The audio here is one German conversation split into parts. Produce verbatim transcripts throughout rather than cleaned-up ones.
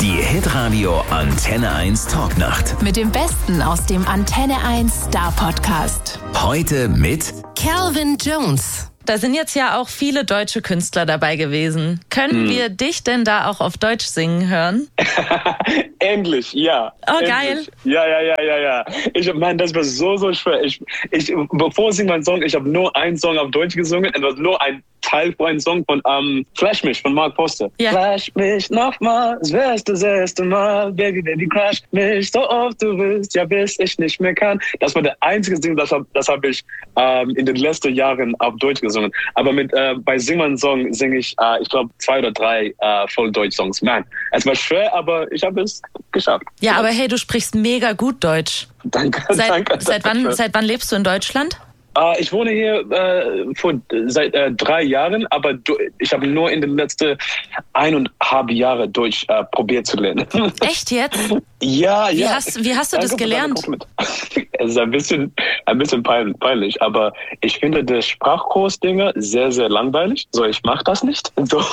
Die Hitradio Antenne eins Talknacht. Mit dem Besten aus dem Antenne eins Star Podcast. Heute mit Calvin Jones. Da sind jetzt ja auch viele deutsche Künstler dabei gewesen. Können hm. wir dich denn da auch auf Deutsch singen hören? Endlich, ja. Oh, Endlich. Geil. Ja, ja, ja, ja, ja. Ich meine, das war so, so schwer. Ich, ich, bevor ich meinen Song, ich habe nur einen Song auf Deutsch gesungen und das war nur ein Teil von einem Song von um, Flash mich von Mark Foster. Ja. Flash mich nochmal, es wär's das erste Mal, Baby, Baby, crash mich so oft du willst, ja bis ich nicht mehr kann. Das war der einzige Ding, das habe das hab ich ähm, in den letzten Jahren auf Deutsch gesungen. Aber mit äh, bei Sing meinen Song singe ich, äh, ich glaube, zwei oder drei äh, Volldeutsch-Songs. Man, es war schwer, aber ich habe es geschafft. Ja, aber hey, du sprichst mega gut Deutsch. Danke, seit, danke. Seit danke. wann, seit wann lebst du in Deutschland? Uh, ich wohne hier äh, vor, seit äh, drei Jahren, aber du, ich habe nur in den letzten eineinhalb Jahren Deutsch äh, probiert zu lernen. Echt jetzt? Ja, wie ja. Hast, wie hast du Danke das gelernt? Es ist ein bisschen, ein bisschen peinlich, aber ich finde das Sprachkurs-Dinge sehr, sehr langweilig. So, ich mache das nicht. So,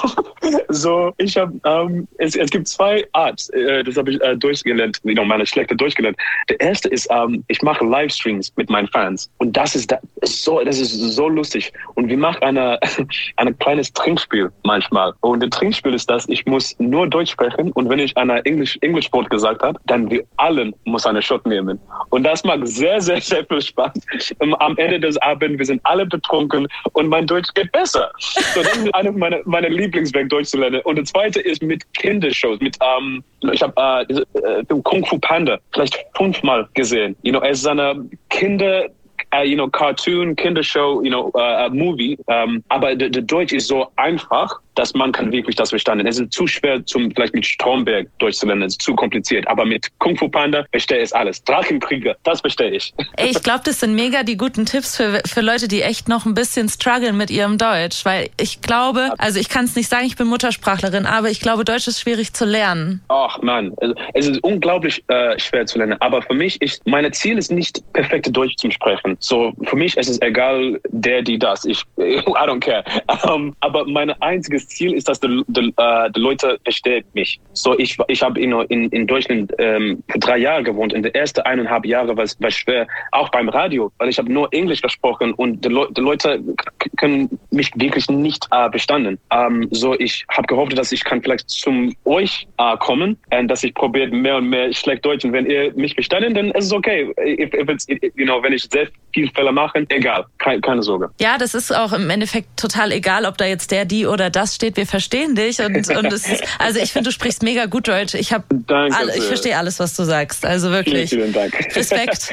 so ich habe, ähm, es, es gibt zwei Arts, äh, das habe ich äh, durchgelernt, you know, meine schlechte durchgelernt. Der erste ist, ähm, ich mache Livestreams mit meinen Fans und das ist da, so, das ist so lustig. Und wir machen eine, ein kleines Trinkspiel manchmal. Und das Trinkspiel ist das, ich muss nur Deutsch sprechen und wenn ich einer Englisch, Englisch-Wort gesagt habe, dann wir allen muss eine Shot nehmen. Und das macht sehr, sehr, sehr viel Spaß. Am Ende des Abends, wir sind alle betrunken und mein Deutsch geht besser. So, das ist eine meiner meine Lieblingswege, Deutsch zu lernen. Und das zweite ist mit Kindershows. Mit, ähm, ich habe äh, Kung Fu Panda vielleicht fünfmal gesehen. You know, es ist eine Kinder... Uh, you know, Cartoon, Kindershow, you know, uh, uh, Movie. Um, aber der Deutsch ist so einfach, dass man kann wirklich das verstanden. Es ist zu schwer, zum vielleicht mit Stromberg Deutsch zu lernen. Es ist zu kompliziert. Aber mit Kung Fu Panda verstehe ich alles. Drachenkrieger, das verstehe ich. Ey, ich glaube, das sind mega die guten Tipps für, für Leute, die echt noch ein bisschen strugglen mit ihrem Deutsch. Weil ich glaube, also ich kann es nicht sagen, ich bin Muttersprachlerin, aber ich glaube, Deutsch ist schwierig zu lernen. Ach man, es ist unglaublich äh, schwer zu lernen. Aber für mich, ist, mein Ziel ist nicht, perfekte Deutsch zu sprechen. So, für mich ist es egal, der, die, das. Ich, I don't care. Um, aber mein einziges Ziel ist, dass die, die, uh, die Leute verstehen mich. So, ich, ich habe in, in, in Deutschland ähm, für drei Jahre gewohnt. In den ersten eineinhalb Jahren war es schwer, auch beim Radio, weil ich habe nur Englisch gesprochen und die, Le die Leute können mich wirklich nicht äh, verstanden. Um, so, ich habe gehofft, dass ich kann vielleicht zum euch äh, kommen und dass ich probiert mehr und mehr schlecht Deutsch. Und wenn ihr mich verstanden, dann ist es okay. If, if it's, you know, wenn ich sehr viel Fehler mache, egal, keine, keine Sorge. Ja, das ist auch im Endeffekt total egal, ob da jetzt der, die oder das steht. Wir verstehen dich und, und es ist, also ich finde, du sprichst mega gut Deutsch. Ich habe, ich verstehe alles, was du sagst. Also wirklich. Vielen, vielen Dank. Respekt.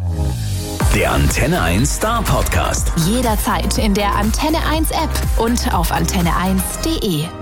Der Antenne eins Star Podcast. Jederzeit in der Antenne eins App und auf antenne eins punkt de.